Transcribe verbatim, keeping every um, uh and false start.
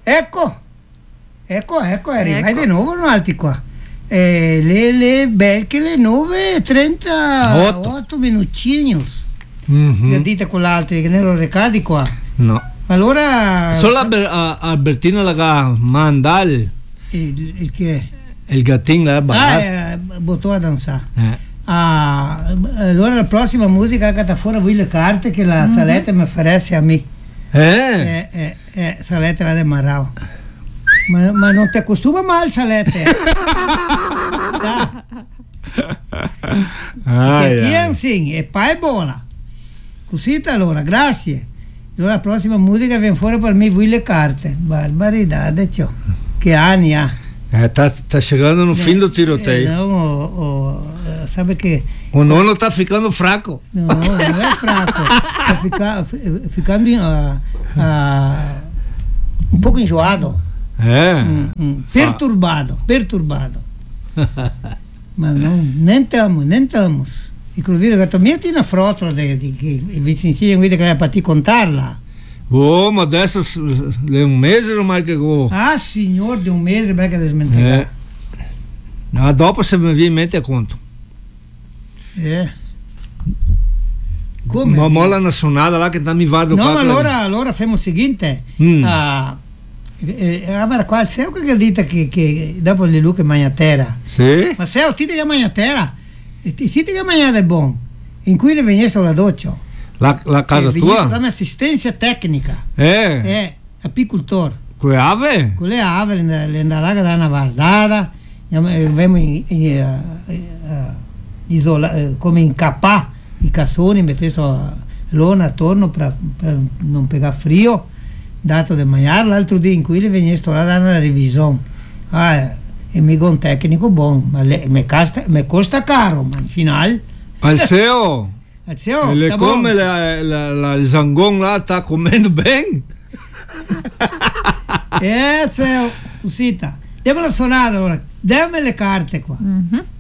Ecco, ecco, ecco, è arrivati ecco. Di nuovo un altri qua. Eh, le, le belche le nove e trentotto minucini. Mm-hmm. Dite con l'altro che ne ero recati qua. No. Allora. Solo a Albertino la mandal. Il, il che? Il gattino la ah, eh, bottò a danzare. Eh. Ah, allora la prossima musica che sta fuori voi le carte che la mm-hmm. Salette mi faresse a me. Eh? Eh, eh, eh Salette la de Marrao. Ma, ma non ti accostuma mal Salette. ah, yeah. Sì, e poi è buona. Così allora, grazie. Allora la prossima musica viene fuori per me voi le carte. Barbarità, ciò. Che anni ha? Eh, sta chegando no eh, fim do tiroteio. Eh, não, oh, oh, sabe que o nono está ficando fraco. Não, não é fraco. Está fica, ficando uh, uh, um pouco enjoado. É. Um, um, perturbado, ah. perturbado. Mas não, nem estamos, nem estamos. Inclusive, eu também tinha frota de, de que vizinho que era para te contar lá. Oh, ma adesso è un mese ormai che go. Ah, signor, di un mese perché smentirà. Eh. No, dopo se mi viene in mente conto. Eh. Come? Ma molla una suonata là che mi vado no, ma allora, allora facciamo il seguente. Mm. Uh, eh, allora qua il Seo che dite che, che dopo le luce magnatera. Sì. Ma Seo, ti che magnatera. Si ti che magnata è buon. In cui ne venisse la doccia. La, la casa eh, tua? Come assistenza tecnica. Eh. Eh, apicultor. Con le ave? Con le ave, le andare da una guardata, abbiamo in, in, uh, uh, isola, uh, come incappare i cassoni, mettendo lona attorno per, per non pegare frio, dato da mangiare. L'altro dia in cui le veniva là da una revisione. Ah, e mi un tecnico buono, ma mi costa, costa caro, ma al finale. Al Seo? Seo, le come la, la, la, il zangon là sta comendo bene? Eh, Seo, uscita. Devo suonare allora, dammi le carte qua. Mm-hmm.